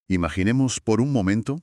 Imaginemos por un momento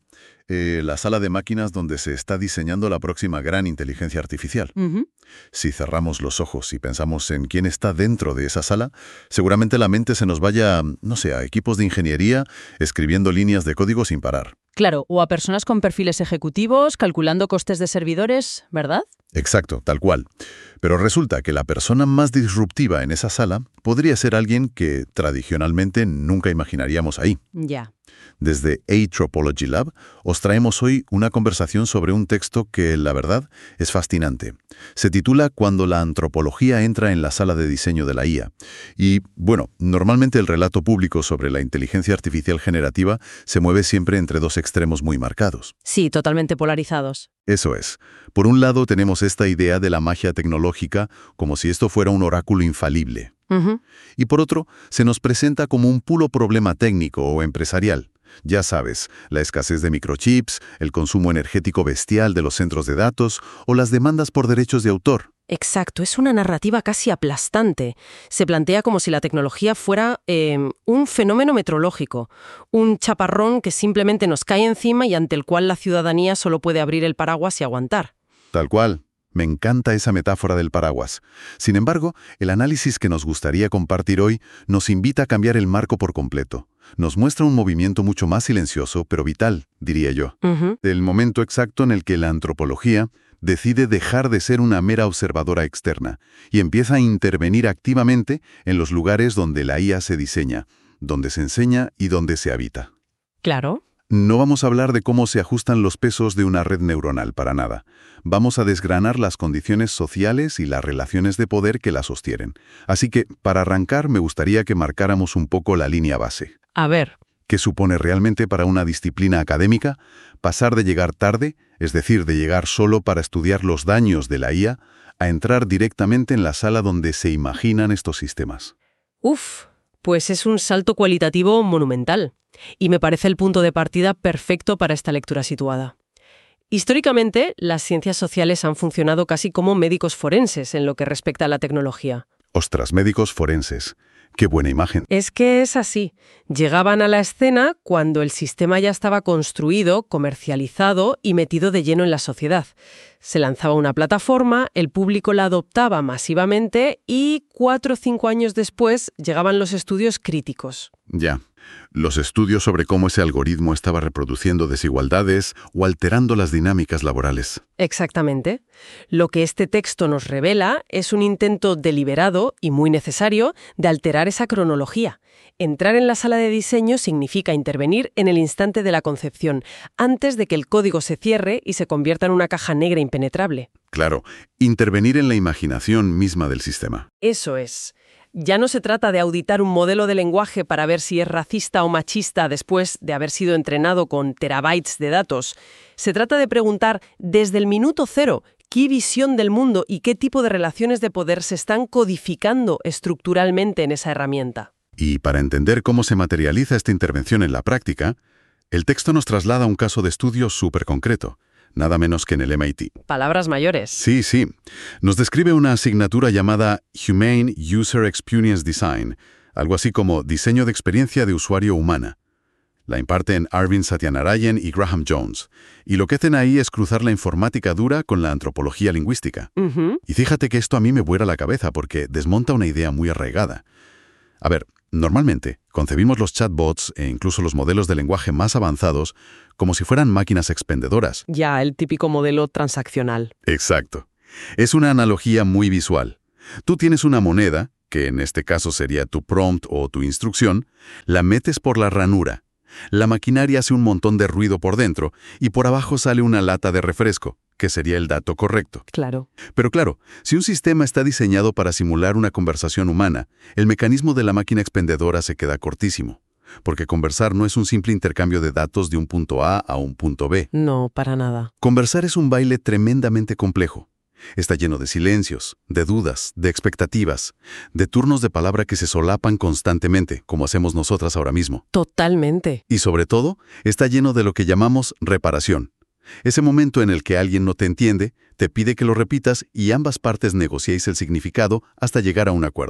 la sala de máquinas donde se está diseñando la próxima gran inteligencia artificial. Ujú. Si cerramos los ojos y pensamos en quién está dentro de esa sala, seguramente la mente se nos vaya, no sé, a equipos de ingeniería escribiendo líneas de código sin parar. Claro, o a personas con perfiles ejecutivos, calculando costes de servidores, ¿verdad? Exacto, tal cual. Pero resulta que la persona más disruptiva en esa sala podría ser alguien que tradicionalmente nunca imaginaríamos ahí. Ya. Desde Anthropology Lab os traemos hoy una conversación sobre un texto que, la verdad, es fascinante. Se titula Cuando la antropología entra en la sala de diseño de la IA. Y, bueno, normalmente el relato público sobre la inteligencia artificial generativa se mueve siempre entre dos extremos muy marcados. Sí, totalmente polarizados. Eso es. Por un lado tenemos esta idea de la magia tecnológica como si esto fuera un oráculo infalible. Ujú. Y por otro, se nos presenta como un puro problema técnico o empresarial. Ya sabes, la escasez de microchips, el consumo energético bestial de los centros de datos o las demandas por derechos de autor. Exacto, es una narrativa casi aplastante. Se plantea como si la tecnología fuera un fenómeno meteorológico, un chaparrón que simplemente nos cae encima y ante el cual la ciudadanía solo puede abrir el paraguas y aguantar. Tal cual. Me encanta esa metáfora del paraguas. Sin embargo, el análisis que nos gustaría compartir hoy nos invita a cambiar el marco por completo. Nos muestra un movimiento mucho más silencioso, pero vital, diría yo. Ujú. El momento exacto en el que la antropología decide dejar de ser una mera observadora externa y empieza a intervenir activamente en los lugares donde la IA se diseña, donde se enseña y donde se habita. Claro. No vamos a hablar de cómo se ajustan los pesos de una red neuronal, para nada. Vamos a desgranar las condiciones sociales y las relaciones de poder que la sostienen. Así que, para arrancar, me gustaría que marcáramos un poco la línea base. A ver. ¿Qué supone realmente para una disciplina académica pasar de llegar tarde, es decir, de llegar solo para estudiar los daños de la IA, a entrar directamente en la sala donde se imaginan estos sistemas? Uf, pues es un salto cualitativo monumental. Y me parece el punto de partida perfecto para esta lectura situada. Históricamente, las ciencias sociales han funcionado casi como médicos forenses en lo que respecta a la tecnología. Ostras, médicos forenses. ¡Qué buena imagen! Es que es así. Llegaban a la escena cuando el sistema ya estaba construido, comercializado y metido de lleno en la sociedad. Se lanzaba una plataforma, el público la adoptaba masivamente y 4 o 5 años después llegaban los estudios críticos. Ya. Los estudios sobre cómo ese algoritmo estaba reproduciendo desigualdades o alterando las dinámicas laborales. Exactamente. Lo que este texto nos revela es un intento deliberado y muy necesario de alterar esa cronología. Entrar en la sala de diseño significa intervenir en el instante de la concepción, antes de que el código se cierre y se convierta en una caja negra impenetrable. Claro, intervenir en la imaginación misma del sistema. Eso es. Ya no se trata de auditar un modelo de lenguaje para ver si es racista o machista después de haber sido entrenado con terabytes de datos. Se trata de preguntar desde el minuto cero qué visión del mundo y qué tipo de relaciones de poder se están codificando estructuralmente en esa herramienta. Y para entender cómo se materializa esta intervención en la práctica, el texto nos traslada a un caso de estudio súper concreto, nada menos que en el MIT. Palabras mayores. Sí. Nos describe una asignatura llamada Humane User Experience Design, algo así como Diseño de Experiencia de Usuario Humana. La imparten Arvind Satyanarayan y Graham Jones, y lo que hacen ahí es cruzar la informática dura con la antropología lingüística. Ujú. Y fíjate que esto a mí me vuela la cabeza porque desmonta una idea muy arraigada. A ver, normalmente concebimos los chatbots e incluso los modelos de lenguaje más avanzados como si fueran máquinas expendedoras. Ya, el típico modelo transaccional. Exacto. Es una analogía muy visual. Tú tienes una moneda, que en este caso sería tu prompt o tu instrucción, la metes por la ranura. La maquinaria hace un montón de ruido por dentro y por abajo sale una lata de refresco, que sería el dato correcto. Claro. Pero claro, si un sistema está diseñado para simular una conversación humana, el mecanismo de la máquina expendedora se queda cortísimo. Porque conversar no es un simple intercambio de datos de un punto A a un punto B. No, para nada. Conversar es un baile tremendamente complejo. Está lleno de silencios, de dudas, de expectativas, de turnos de palabra que se solapan constantemente, como hacemos nosotras ahora mismo. Totalmente. Y sobre todo, está lleno de lo que llamamos reparación. Ese momento en el que alguien no te entiende, te pide que lo repitas y ambas partes negociéis el significado hasta llegar a un acuerdo.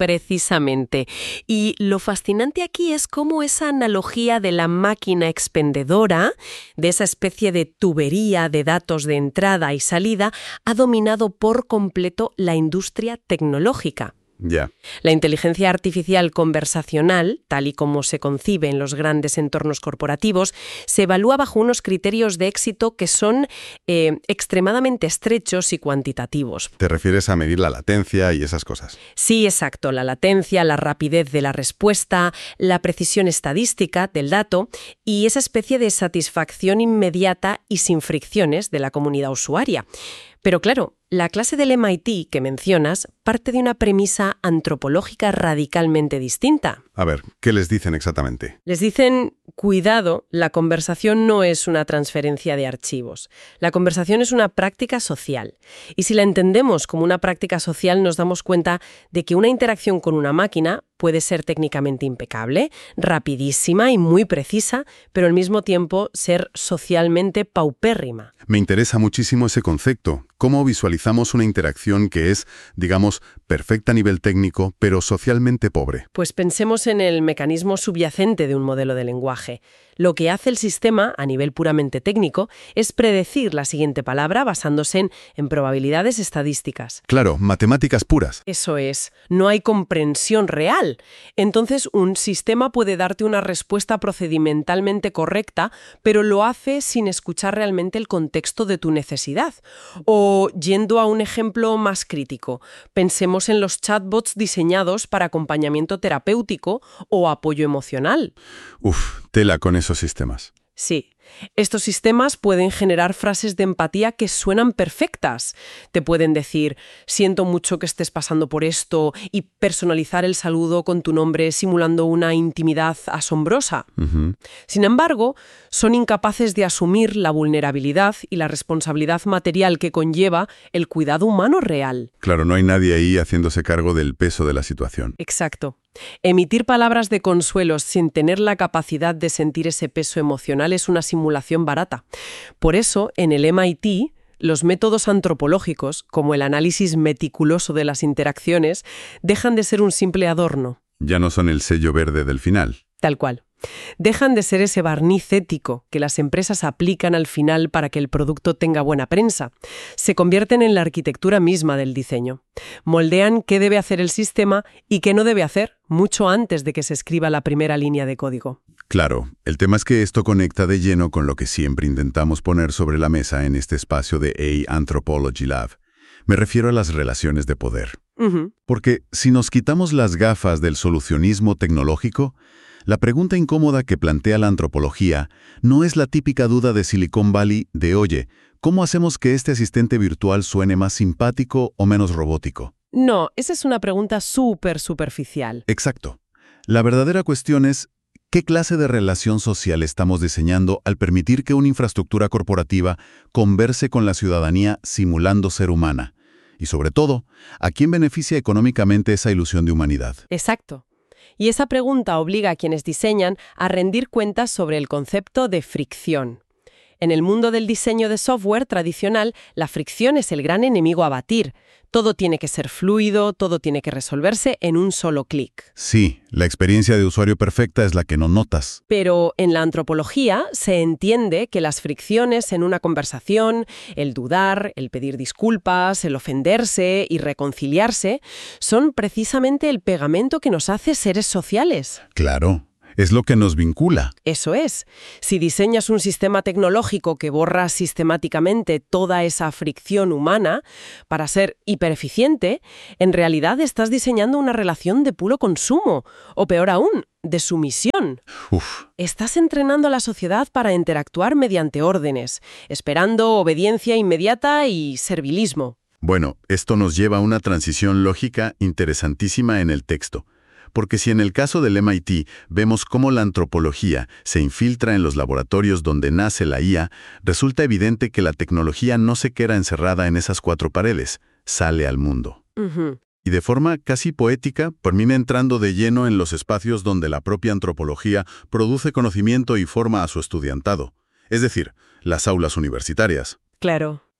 Precisamente. Y lo fascinante aquí es cómo esa analogía de la máquina expendedora, de esa especie de tubería de datos de entrada y salida, ha dominado por completo la industria tecnológica. Ya. La inteligencia artificial conversacional, tal y como se concibe en los grandes entornos corporativos, se evalúa bajo unos criterios de éxito que son extremadamente estrechos y cuantitativos. ¿Te refieres a medir la latencia y esas cosas? Sí, exacto. La latencia, la rapidez de la respuesta, la precisión estadística del dato y esa especie de satisfacción inmediata y sin fricciones de la comunidad usuaria. Pero claro, la clase del MIT que mencionas parte de una premisa antropológica radicalmente distinta. A ver, ¿qué les dicen exactamente? Les dicen, cuidado, la conversación no es una transferencia de archivos. La conversación es una práctica social. Y si la entendemos como una práctica social, nos damos cuenta de que una interacción con una máquina puede ser técnicamente impecable, rapidísima y muy precisa, pero al mismo tiempo ser socialmente paupérrima. Me interesa muchísimo ese concepto. ¿Cómo visualizamos una interacción que es, digamos, perfecta a nivel técnico, pero socialmente pobre? Pues pensemos en el mecanismo subyacente de un modelo de lenguaje. Lo que hace el sistema, a nivel puramente técnico, es predecir la siguiente palabra basándose en probabilidades estadísticas. Claro, matemáticas puras. Eso es, no hay comprensión real. Entonces, un sistema puede darte una respuesta procedimentalmente correcta, pero lo hace sin escuchar realmente el contexto de tu necesidad. O, yendo a un ejemplo más crítico, pensemos en los chatbots diseñados para acompañamiento terapéutico o apoyo emocional. Tela con esos sistemas. Sí. Estos sistemas pueden generar frases de empatía que suenan perfectas. Te pueden decir, siento mucho que estés pasando por esto, y personalizar el saludo con tu nombre simulando una intimidad asombrosa. Sin embargo, son incapaces de asumir la vulnerabilidad y la responsabilidad material que conlleva el cuidado humano real. Claro, no hay nadie ahí haciéndose cargo del peso de la situación. Exacto. Emitir palabras de consuelo sin tener la capacidad de sentir ese peso emocional es una simulación barata. Por eso, en el MIT, los métodos antropológicos, como el análisis meticuloso de las interacciones, dejan de ser un simple adorno. Ya no son el sello verde del final. Tal cual. Dejan de ser ese barniz ético que las empresas aplican al final para que el producto tenga buena prensa. Se convierten en la arquitectura misma del diseño. Moldean qué debe hacer el sistema y qué no debe hacer mucho antes de que se escriba la primera línea de código. Claro, el tema es que esto conecta de lleno con lo que siempre intentamos poner sobre la mesa en este espacio de AI Anthropology Lab. Me refiero a las relaciones de poder. Porque si nos quitamos las gafas del solucionismo tecnológico, la pregunta incómoda que plantea la antropología no es la típica duda de Silicon Valley de, oye, ¿cómo hacemos que este asistente virtual suene más simpático o menos robótico? No, esa es una pregunta súper superficial. Exacto. La verdadera cuestión es, ¿qué clase de relación social estamos diseñando al permitir que una infraestructura corporativa converse con la ciudadanía simulando ser humana? Y sobre todo, ¿a quién beneficia económicamente esa ilusión de humanidad? Exacto. Y esa pregunta obliga a quienes diseñan a rendir cuentas sobre el concepto de fricción. En el mundo del diseño de software tradicional, la fricción es el gran enemigo a batir. Todo tiene que ser fluido, todo tiene que resolverse en un solo clic. Sí, la experiencia de usuario perfecta es la que no notas. Pero en la antropología se entiende que las fricciones en una conversación, el dudar, el pedir disculpas, el ofenderse y reconciliarse, son precisamente el pegamento que nos hace seres sociales. Claro. Es lo que nos vincula. Eso es. Si diseñas un sistema tecnológico que borra sistemáticamente toda esa fricción humana para ser hipereficiente, en realidad estás diseñando una relación de puro consumo, o peor aún, de sumisión. Estás entrenando a la sociedad para interactuar mediante órdenes, esperando obediencia inmediata y servilismo. Bueno, esto nos lleva a una transición lógica interesantísima en el texto. Porque si en el caso del MIT vemos cómo la antropología se infiltra en los laboratorios donde nace la IA, resulta evidente que la tecnología no se queda encerrada en esas cuatro paredes, sale al mundo. Y de forma casi poética, termina entrando de lleno en los espacios donde la propia antropología produce conocimiento y forma a su estudiantado, es decir, las aulas universitarias. Claro.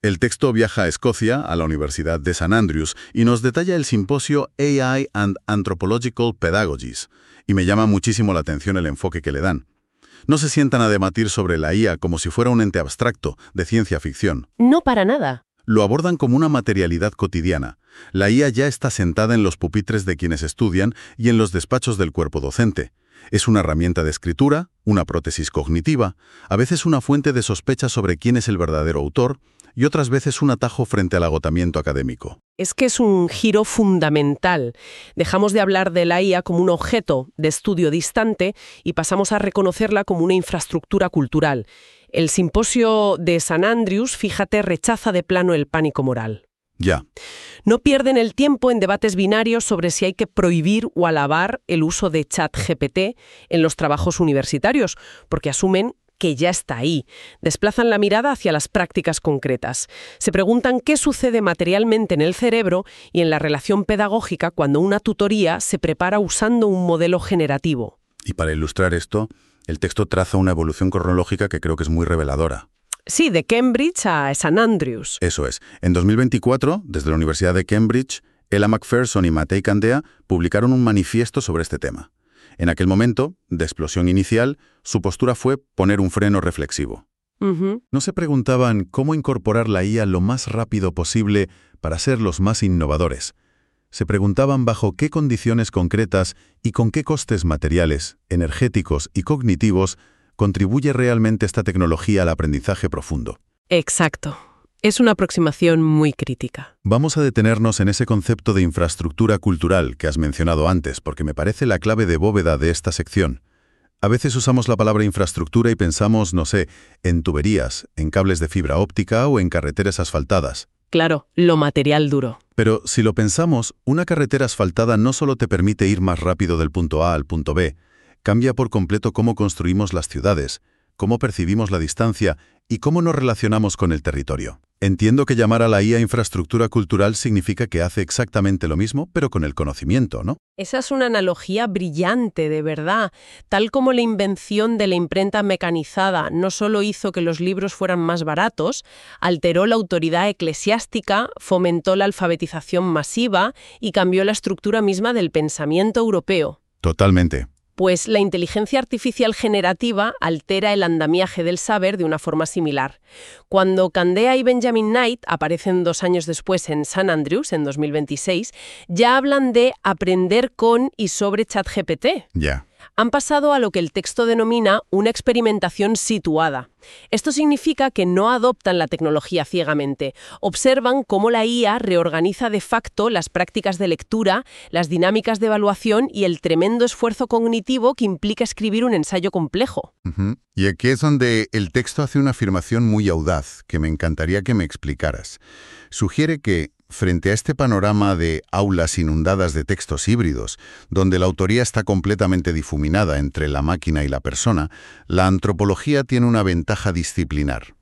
El texto viaja a Escocia, a la Universidad de St. Andrews, y nos detalla el simposio AI and Anthropological Pedagogies, y me llama muchísimo la atención el enfoque que le dan. No se sientan a debatir sobre la IA como si fuera un ente abstracto, de ciencia ficción. No para nada. Lo abordan como una materialidad cotidiana. La IA ya está sentada en los pupitres de quienes estudian y en los despachos del cuerpo docente. Es una herramienta de escritura, una prótesis cognitiva, a veces una fuente de sospecha sobre quién es el verdadero autor y otras veces un atajo frente al agotamiento académico. Es que es un giro fundamental. Dejamos de hablar de la IA como un objeto de estudio distante y pasamos a reconocerla como una infraestructura cultural. El simposio de St. Andrews, fíjate, rechaza de plano el pánico moral. Ya. No pierden el tiempo en debates binarios sobre si hay que prohibir o alabar el uso de ChatGPT en los trabajos universitarios, porque asumen que ya está ahí. Desplazan la mirada hacia las prácticas concretas. Se preguntan qué sucede materialmente en el cerebro y en la relación pedagógica cuando una tutoría se prepara usando un modelo generativo. Y para ilustrar esto, el texto traza una evolución cronológica que creo que es muy reveladora. Sí, de Cambridge a St. Andrews. Eso es. En 2024, desde la Universidad de Cambridge, Ella Macpherson y Matei Candea publicaron un manifiesto sobre este tema. En aquel momento, de explosión inicial, su postura fue poner un freno reflexivo. No se preguntaban cómo incorporar la IA lo más rápido posible para ser los más innovadores. Se preguntaban bajo qué condiciones concretas y con qué costes materiales, energéticos y cognitivos contribuye realmente esta tecnología al aprendizaje profundo. Exacto. Es una aproximación muy crítica. Vamos a detenernos en ese concepto de infraestructura cultural que has mencionado antes, porque me parece la clave de bóveda de esta sección. A veces usamos la palabra infraestructura y pensamos, no sé, en tuberías, en cables de fibra óptica o en carreteras asfaltadas. Claro, lo material duro. Pero si lo pensamos, una carretera asfaltada no solo te permite ir más rápido del punto A al punto B, cambia por completo cómo construimos las ciudades, cómo percibimos la distancia y cómo nos relacionamos con el territorio. Entiendo que llamar a la IA infraestructura cultural significa que hace exactamente lo mismo, pero con el conocimiento, ¿no? Esa es una analogía brillante, de verdad. Tal como la invención de la imprenta mecanizada no solo hizo que los libros fueran más baratos, alteró la autoridad eclesiástica, fomentó la alfabetización masiva y cambió la estructura misma del pensamiento europeo. Totalmente. Pues la inteligencia artificial generativa altera el andamiaje del saber de una forma similar. Cuando Candea y Benjamin Knight aparecen 2 años después en St. Andrews, en 2026, ya hablan de aprender con y sobre ChatGPT. Ya. Han pasado a lo que el texto denomina una experimentación situada. Esto significa que no adoptan la tecnología ciegamente. Observan cómo la IA reorganiza de facto las prácticas de lectura, las dinámicas de evaluación y el tremendo esfuerzo cognitivo que implica escribir un ensayo complejo. Y aquí es donde el texto hace una afirmación muy audaz que me encantaría que me explicaras. Sugiere que, frente a este panorama de aulas inundadas de textos híbridos, donde la autoría está completamente difuminada entre la máquina y la persona, la antropología tiene una ventaja disciplinar.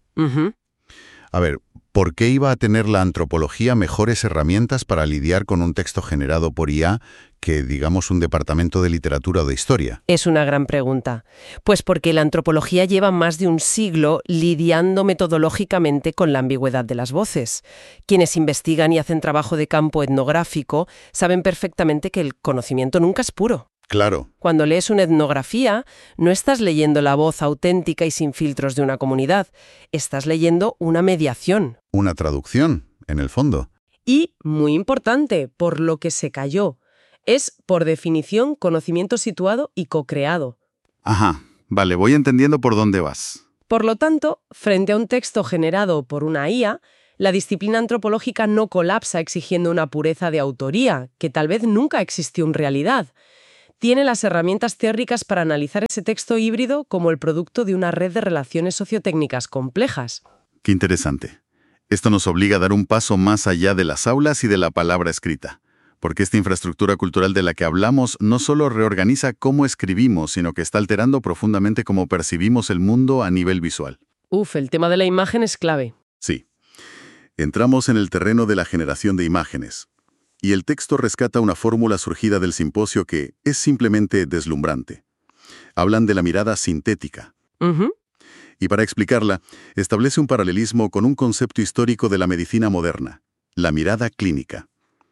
A ver, ¿por qué iba a tener la antropología mejores herramientas para lidiar con un texto generado por IA que, digamos, un departamento de literatura o de historia? Es una gran pregunta. Pues porque la antropología lleva más de un siglo lidiando metodológicamente con la ambigüedad de las voces. Quienes investigan y hacen trabajo de campo etnográfico saben perfectamente que el conocimiento nunca es puro. Claro. Cuando lees una etnografía, no estás leyendo la voz auténtica y sin filtros de una comunidad. Estás leyendo una mediación. Una traducción, en el fondo. Y, muy importante, por lo que se cayó. Es, por definición, conocimiento situado y co-creado. Ajá, vale, voy entendiendo por dónde vas. Por lo tanto, frente a un texto generado por una IA, la disciplina antropológica no colapsa exigiendo una pureza de autoría, que tal vez nunca existió en realidad. Tiene las herramientas teóricas para analizar ese texto híbrido como el producto de una red de relaciones sociotécnicas complejas. Qué interesante. Esto nos obliga a dar un paso más allá de las aulas y de la palabra escrita, porque esta infraestructura cultural de la que hablamos no solo reorganiza cómo escribimos, sino que está alterando profundamente cómo percibimos el mundo a nivel visual. El tema de la imagen es clave. Sí. Entramos en el terreno de la generación de imágenes. Y el texto rescata una fórmula surgida del simposio que es simplemente deslumbrante. Hablan de la mirada sintética. Y para explicarla, establece un paralelismo con un concepto histórico de la medicina moderna, la mirada clínica.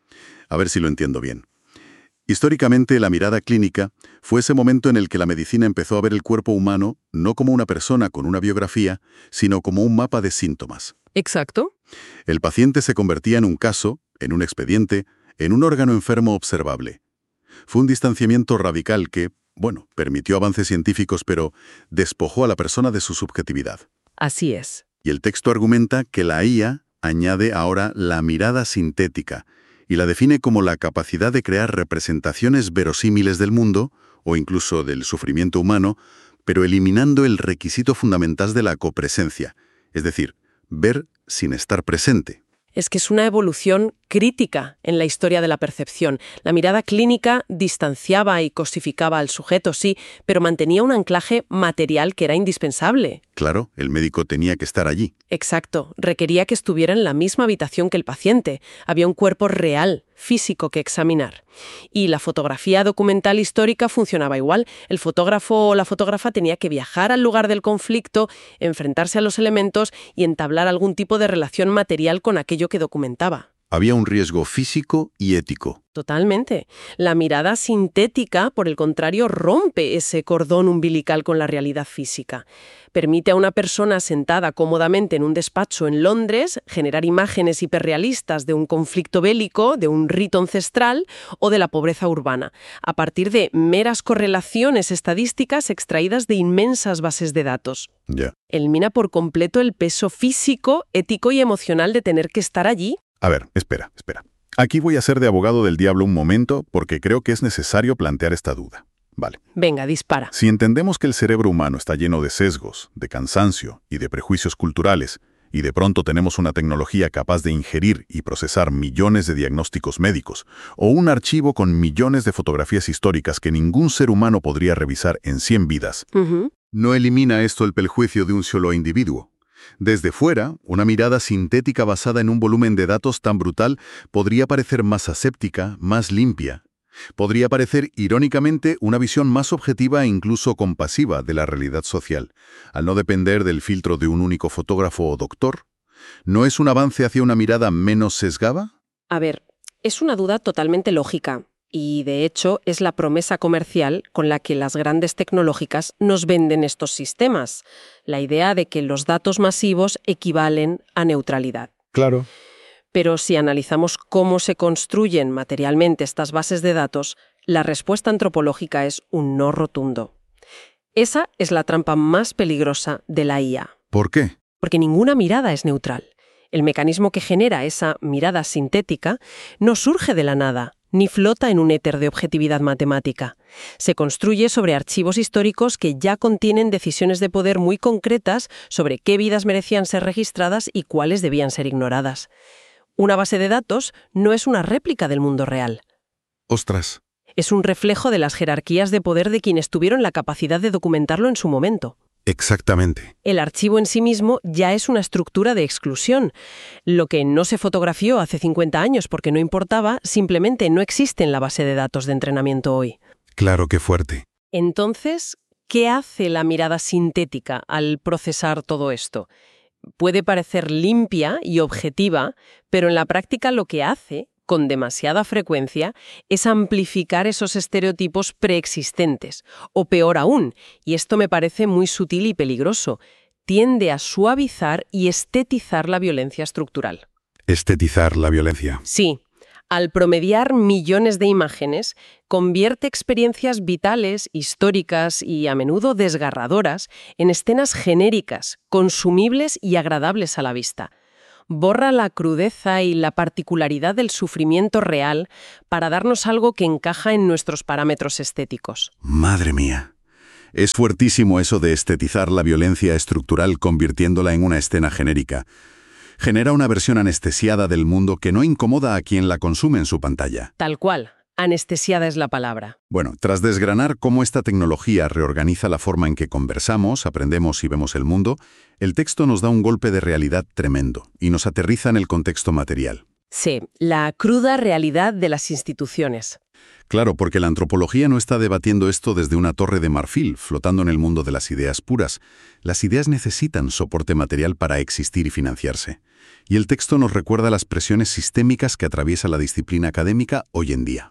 A ver si lo entiendo bien. Históricamente, la mirada clínica fue ese momento en el que la medicina empezó a ver el cuerpo humano no como una persona con una biografía, sino como un mapa de síntomas. Exacto. El paciente se convertía en un caso, en un expediente, en un órgano enfermo observable. Fue un distanciamiento radical que, permitió avances científicos, pero despojó a la persona de su subjetividad. Así es. Y el texto argumenta que la IA añade ahora la mirada sintética, y la define como la capacidad de crear representaciones verosímiles del mundo, o incluso del sufrimiento humano, pero eliminando el requisito fundamental de la copresencia, es decir, ver sin estar presente. Es que es una evolución crítica en la historia de la percepción. La mirada clínica distanciaba y cosificaba al sujeto, sí, pero mantenía un anclaje material que era indispensable. Claro, el médico tenía que estar allí. Exacto, requería que estuviera en la misma habitación que el paciente. Había un cuerpo real, físico que examinar. Y la fotografía documental histórica funcionaba igual. El fotógrafo o la fotógrafa tenía que viajar al lugar del conflicto, enfrentarse a los elementos y entablar algún tipo de relación material con aquello que documentaba. Había un riesgo físico y ético. Totalmente. La mirada sintética, por el contrario, rompe ese cordón umbilical con la realidad física. Permite a una persona sentada cómodamente en un despacho en Londres generar imágenes hiperrealistas de un conflicto bélico, de un rito ancestral o de la pobreza urbana, a partir de meras correlaciones estadísticas extraídas de inmensas bases de datos. Ya. Elimina por completo el peso físico, ético y emocional de tener que estar allí. A ver, espera. Aquí voy a ser de abogado del diablo un momento porque creo que es necesario plantear esta duda. Vale. Venga, dispara. Si entendemos que el cerebro humano está lleno de sesgos, de cansancio y de prejuicios culturales, y de pronto tenemos una tecnología capaz de ingerir y procesar millones de diagnósticos médicos, o un archivo con millones de fotografías históricas que ningún ser humano podría revisar en 100 vidas, ¿no elimina esto el perjuicio de un solo individuo? Desde fuera, una mirada sintética basada en un volumen de datos tan brutal podría parecer más aséptica, más limpia. Podría parecer, irónicamente, una visión más objetiva e incluso compasiva de la realidad social, al no depender del filtro de un único fotógrafo o doctor. ¿No es un avance hacia una mirada menos sesgada? A ver, es una duda totalmente lógica. Y, de hecho, es la promesa comercial con la que las grandes tecnológicas nos venden estos sistemas. La idea de que los datos masivos equivalen a neutralidad. Claro. Pero si analizamos cómo se construyen materialmente estas bases de datos, la respuesta antropológica es un no rotundo. Esa es la trampa más peligrosa de la IA. ¿Por qué? Porque ninguna mirada es neutral. El mecanismo que genera esa mirada sintética no surge de la nada, ni flota en un éter de objetividad matemática. Se construye sobre archivos históricos que ya contienen decisiones de poder muy concretas sobre qué vidas merecían ser registradas y cuáles debían ser ignoradas. Una base de datos no es una réplica del mundo real. ¡Ostras! Es un reflejo de las jerarquías de poder de quienes tuvieron la capacidad de documentarlo en su momento. Exactamente. El archivo en sí mismo ya es una estructura de exclusión. Lo que no se fotografió hace 50 años porque no importaba, simplemente no existe en la base de datos de entrenamiento hoy. Claro, qué fuerte. Entonces, ¿qué hace la mirada sintética al procesar todo esto? Puede parecer limpia y objetiva, pero en la práctica lo que hace, con demasiada frecuencia, es amplificar esos estereotipos preexistentes. O peor aún, y esto me parece muy sutil y peligroso, tiende a suavizar y estetizar la violencia estructural. Estetizar la violencia. Sí. Al promediar millones de imágenes, convierte experiencias vitales, históricas y a menudo desgarradoras en escenas genéricas, consumibles y agradables a la vista. Borra la crudeza y la particularidad del sufrimiento real para darnos algo que encaja en nuestros parámetros estéticos. Madre mía. Es fuertísimo eso de estetizar la violencia estructural convirtiéndola en una escena genérica. Genera una versión anestesiada del mundo que no incomoda a quien la consume en su pantalla. Tal cual. Anestesiada es la palabra. Bueno, tras desgranar cómo esta tecnología reorganiza la forma en que conversamos, aprendemos y vemos el mundo, el texto nos da un golpe de realidad tremendo y nos aterriza en el contexto material. Sí, la cruda realidad de las instituciones. Claro, porque la antropología no está debatiendo esto desde una torre de marfil, flotando en el mundo de las ideas puras. Las ideas necesitan soporte material para existir y financiarse. Y el texto nos recuerda las presiones sistémicas que atraviesa la disciplina académica hoy en día.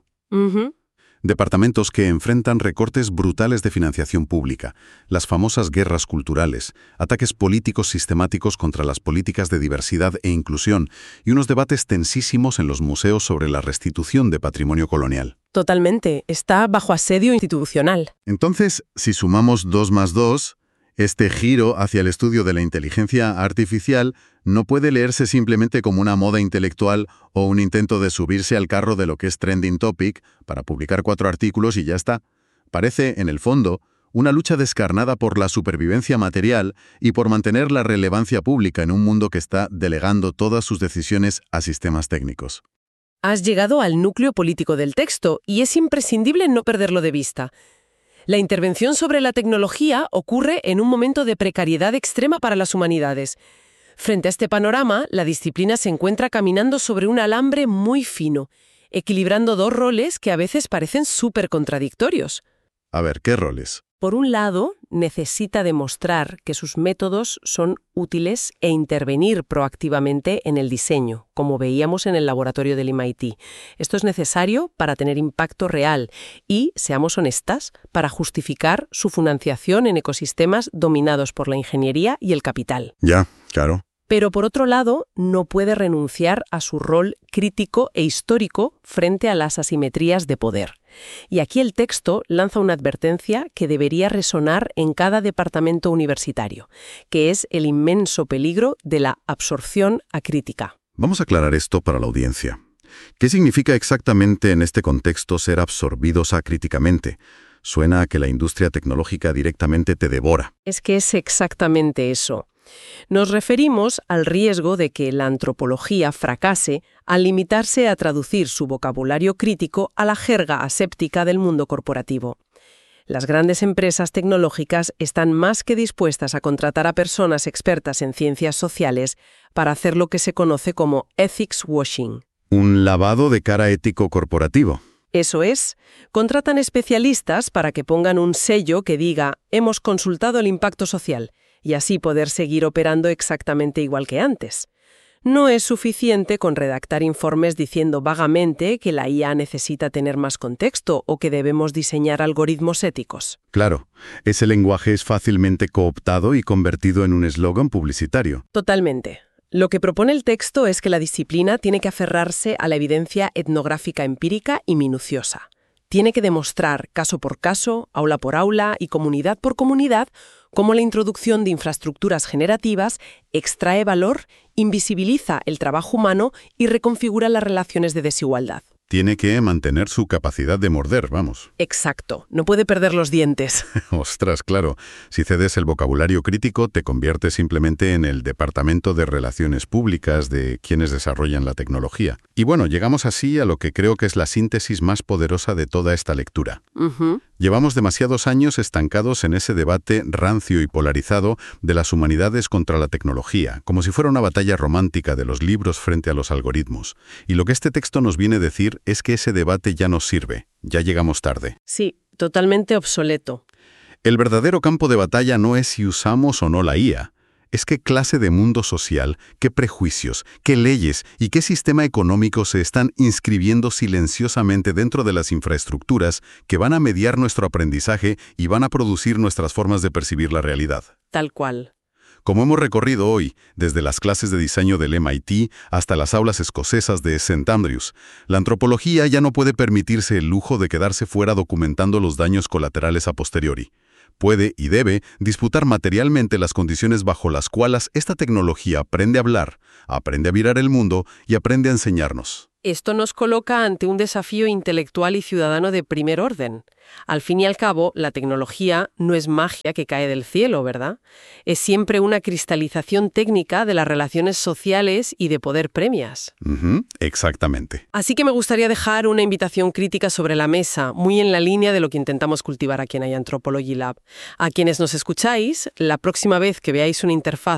Departamentos que enfrentan recortes brutales de financiación pública, las famosas guerras culturales, ataques políticos sistemáticos contra las políticas de diversidad e inclusión y unos debates tensísimos en los museos sobre la restitución de patrimonio colonial. Totalmente. Está bajo asedio institucional. Entonces, si sumamos 2 más 2, este giro hacia el estudio de la inteligencia artificial no puede leerse simplemente como una moda intelectual o un intento de subirse al carro de lo que es trending topic para publicar 4 artículos y ya está. Parece, en el fondo, una lucha descarnada por la supervivencia material y por mantener la relevancia pública en un mundo que está delegando todas sus decisiones a sistemas técnicos. Has llegado al núcleo político del texto y es imprescindible no perderlo de vista. La intervención sobre la tecnología ocurre en un momento de precariedad extrema para las humanidades. Frente a este panorama, la disciplina se encuentra caminando sobre un alambre muy fino, equilibrando 2 roles que a veces parecen súper contradictorios. A ver, ¿qué roles? Por un lado, necesita demostrar que sus métodos son útiles e intervenir proactivamente en el diseño, como veíamos en el laboratorio del MIT. Esto es necesario para tener impacto real y, seamos honestas, para justificar su financiación en ecosistemas dominados por la ingeniería y el capital. Ya, claro. Pero por otro lado, no puede renunciar a su rol crítico e histórico frente a las asimetrías de poder. Y aquí el texto lanza una advertencia que debería resonar en cada departamento universitario, que es el inmenso peligro de la absorción acrítica. Vamos a aclarar esto para la audiencia. ¿Qué significa exactamente en este contexto ser absorbidos acríticamente? Suena a que la industria tecnológica directamente te devora. Es que es exactamente eso. Nos referimos al riesgo de que la antropología fracase al limitarse a traducir su vocabulario crítico a la jerga aséptica del mundo corporativo. Las grandes empresas tecnológicas están más que dispuestas a contratar a personas expertas en ciencias sociales para hacer lo que se conoce como ethics washing. Un lavado de cara ético corporativo. Eso es, contratan especialistas para que pongan un sello que diga «hemos consultado el impacto social», y así poder seguir operando exactamente igual que antes. No es suficiente con redactar informes diciendo vagamente que la IA necesita tener más contexto o que debemos diseñar algoritmos éticos. Claro, ese lenguaje es fácilmente cooptado y convertido en un eslogan publicitario. Totalmente. Lo que propone el texto es que la disciplina tiene que aferrarse a la evidencia etnográfica empírica y minuciosa. Tiene que demostrar, caso por caso, aula por aula y comunidad por comunidad, cómo la introducción de infraestructuras generativas extrae valor, invisibiliza el trabajo humano y reconfigura las relaciones de desigualdad. Tiene que mantener su capacidad de morder, vamos. Exacto. No puede perder los dientes. Ostras, claro. Si cedes el vocabulario crítico, te conviertes simplemente en el departamento de relaciones públicas de quienes desarrollan la tecnología. Y bueno, llegamos así a lo que creo que es la síntesis más poderosa de toda esta lectura. Llevamos demasiados años estancados en ese debate rancio y polarizado de las humanidades contra la tecnología, como si fuera una batalla romántica de los libros frente a los algoritmos. Y lo que este texto nos viene a decir es que ese debate ya no sirve, ya llegamos tarde. Sí, totalmente obsoleto. El verdadero campo de batalla no es si usamos o no la IA, es qué clase de mundo social, qué prejuicios, qué leyes y qué sistema económico se están inscribiendo silenciosamente dentro de las infraestructuras que van a mediar nuestro aprendizaje y van a producir nuestras formas de percibir la realidad. Tal cual. Como hemos recorrido hoy, desde las clases de diseño del MIT hasta las aulas escocesas de St. Andrews, la antropología ya no puede permitirse el lujo de quedarse fuera documentando los daños colaterales a posteriori. Puede y debe disputar materialmente las condiciones bajo las cuales esta tecnología aprende a hablar, aprende a mirar el mundo y aprende a enseñarnos. Esto nos coloca ante un desafío intelectual y ciudadano de primer orden. Al fin y al cabo, la tecnología no es magia que cae del cielo, ¿verdad? Es siempre una cristalización técnica de las relaciones sociales y de poder premias. Exactamente. Así que me gustaría dejar una invitación crítica sobre la mesa, muy en la línea de lo que intentamos cultivar aquí en iAnthropology Lab. A quienes nos escucháis, la próxima vez que veáis una interfaz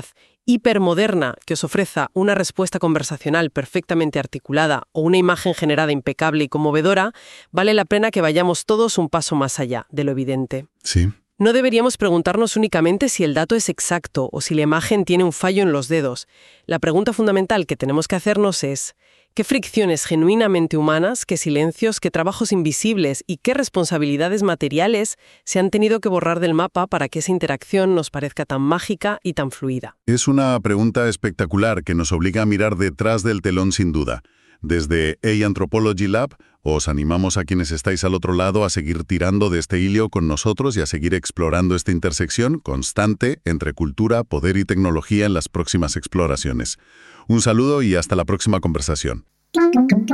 hipermoderna que os ofrezca una respuesta conversacional perfectamente articulada o una imagen generada impecable y conmovedora, vale la pena que vayamos todos un paso más allá de lo evidente. Sí. No deberíamos preguntarnos únicamente si el dato es exacto o si la imagen tiene un fallo en los dedos. La pregunta fundamental que tenemos que hacernos es: ¿qué fricciones genuinamente humanas, qué silencios, qué trabajos invisibles y qué responsabilidades materiales se han tenido que borrar del mapa para que esa interacción nos parezca tan mágica y tan fluida? Es una pregunta espectacular que nos obliga a mirar detrás del telón sin duda. Desde Anthropology Lab, os animamos a quienes estáis al otro lado a seguir tirando de este hilo con nosotros y a seguir explorando esta intersección constante entre cultura, poder y tecnología en las próximas exploraciones. Un saludo y hasta la próxima conversación.